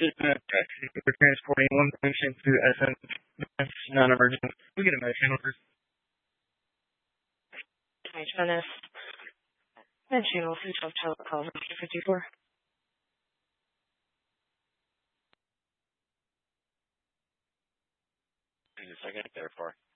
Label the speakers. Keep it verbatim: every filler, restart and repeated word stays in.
Speaker 1: uh, taxi. We're transporting one patient to S N, non-emergent. We get a med channel first.
Speaker 2: H N S. Med channel, three twelve Charlotte calls two fifty-four.
Speaker 3: Just a second, therefore.